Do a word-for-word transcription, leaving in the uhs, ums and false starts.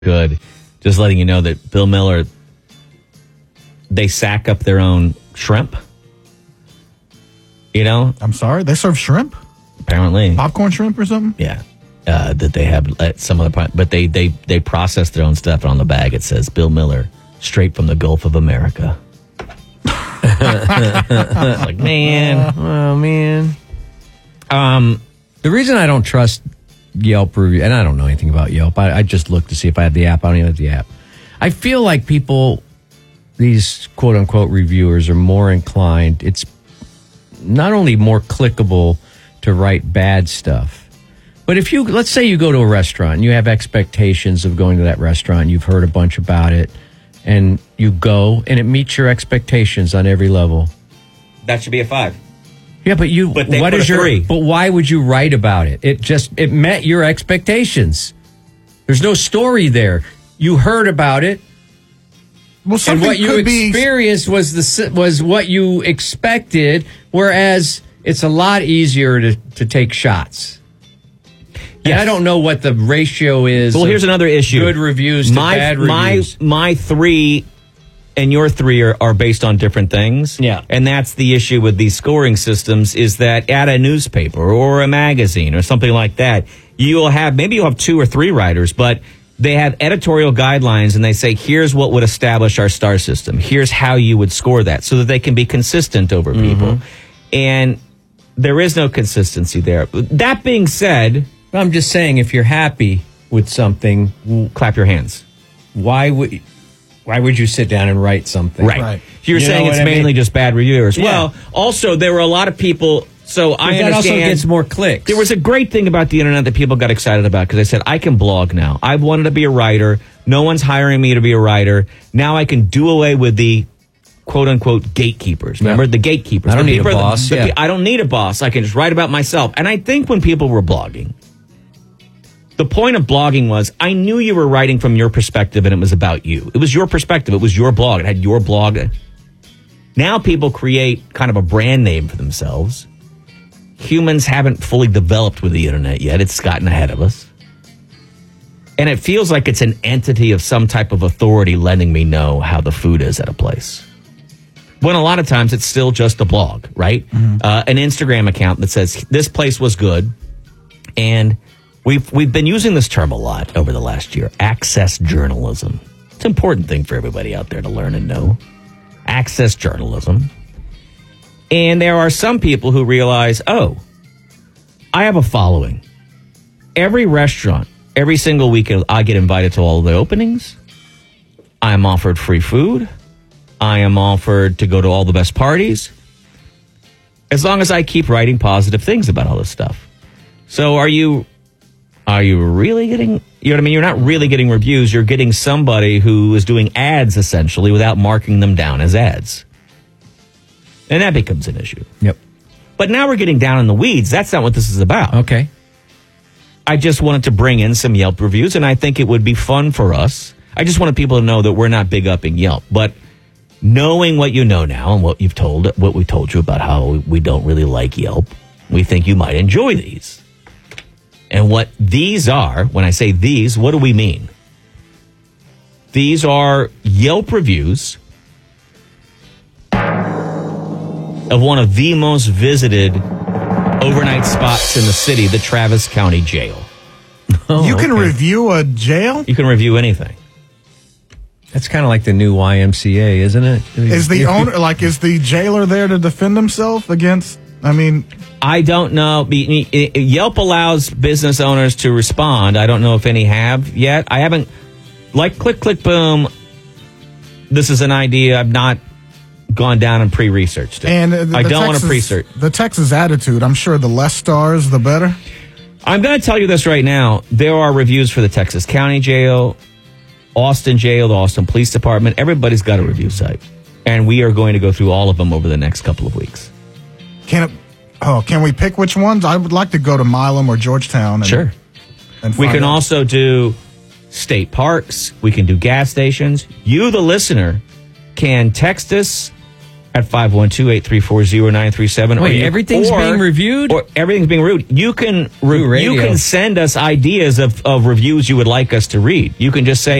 Good. Just letting you know that Bill Miller, they sack up their own shrimp. You know? I'm sorry? They serve shrimp? Apparently. Popcorn shrimp or something? Yeah. Uh, that they have at some other, but they, they, they process their own stuff. And on the bag it says Bill Miller, straight from the Gulf of America. Like, man. Oh, man. Um, the reason I don't trust Yelp review, and I don't know anything about Yelp. I, I just looked to see if I had the app. I don't even have the app. I feel like people, these quote unquote reviewers, are more inclined. It's not only more clickable to write bad stuff, but if you, let's say you go to a restaurant and you have expectations of going to that restaurant, you've heard a bunch about it, and you go and it meets your expectations on every level. That should be a five. Yeah, but you. But they what put is a your? three. But why would you write about it? It just it met your expectations. There's no story there. You heard about it, Well, and something what you could be. experienced was the was what you expected. Whereas it's a lot easier to to take shots. Yeah, I don't know what the ratio is. Well, of here's another issue. Good reviews to my, bad my, reviews. My three and your three are, are based on different things. Yeah. And that's the issue with these scoring systems is that at a newspaper or a magazine or something like that, you'll have, maybe you'll have two or three writers, but they have editorial guidelines and they say, here's what would establish our star system. Here's how you would score that so that they can be consistent over people. Mm-hmm. And there is no consistency there. That being said, I'm just saying, if you're happy with something, clap your hands. Why would why would you sit down and write something? Right. Right. You're You saying know it's what I mainly mean? just bad reviewers. Yeah. Well, also, there were a lot of people. So I that also understand. gets more clicks. There was a great thing about the internet that people got excited about because they said, I can blog now. I've wanted to be a writer. No one's hiring me to be a writer. Now I can do away with the quote unquote gatekeepers. Remember Yeah. the gatekeepers? I don't The need a people are the- boss, the yeah. pe- I don't need a boss. I can just write about myself. And I think when people were blogging, the point of blogging was I knew you were writing from your perspective and it was about you. It was your perspective. It was your blog. It had your blog. Now people create kind of a brand name for themselves. Humans haven't fully developed with the internet yet. It's gotten ahead of us. And it feels like it's an entity of some type of authority letting me know how the food is at a place. When a lot of times it's still just a blog, right? Mm-hmm. Uh, an Instagram account that says this place was good. And we've we've been using this term a lot over the last year. Access journalism. It's an important thing for everybody out there to learn and know. Access journalism. And there are some people who realize, oh, I have a following. Every restaurant, every single weekend, I get invited to all of the openings. I am offered free food. I am offered to go to all the best parties. As long as I keep writing positive things about all this stuff. So are you, are you really getting, you know what I mean? You're not really getting reviews. You're getting somebody who is doing ads, essentially, without marking them down as ads. And that becomes an issue. Yep. But now we're getting down in the weeds. That's not what this is about. Okay. I just wanted to bring in some Yelp reviews, and I think it would be fun for us. I just wanted people to know that we're not big upping Yelp. But knowing what you know now and what you've told, what we told you about how we don't really like Yelp, we think you might enjoy these. And what these are, when I say these, what do we mean? These are Yelp reviews of one of the most visited overnight spots in the city, the Travis County Jail. Oh, you can okay. review a jail? You can review anything. That's kind of like the new Y M C A, isn't it? Is the owner, like, is the jailer there to defend himself against, I mean... I don't know. Yelp allows business owners to respond. I don't know if any have yet. I haven't, like Click, Click, Boom, this is an idea I've not gone down and pre-researched it. And uh, the, I the don't want to Texas- pre-search. The Texas attitude, I'm sure the less stars, the better. I'm going to tell you this right now. There are reviews for the Texas County Jail, Austin Jail, the Austin Police Department. Everybody's got a review site. And we are going to go through all of them over the next couple of weeks. Can it, oh, can we pick which ones? I would like to go to Milam or Georgetown. And, Sure. And We find can out. also do state parks. We can do gas stations. You, the listener, can text us at five one two, eight three four, zero nine three seven. Wait, or you, everything's or, being reviewed? Or everything's being reviewed. You can, re- Ooh, radio. you can send us ideas of, of reviews you would like us to read. You can just say,